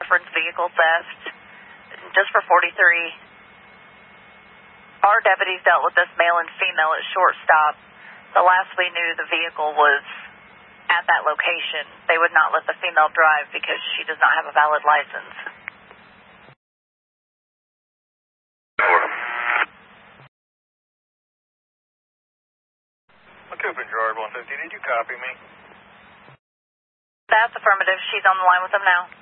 reference vehicle theft, just for 43. Our deputies dealt with this male and female at Shortstop. The last we knew, the vehicle was at that location. They would not let the female drive because she does not have a valid license. Cooper Gerard 150, did you copy me? That's affirmative. She's on the line with them now.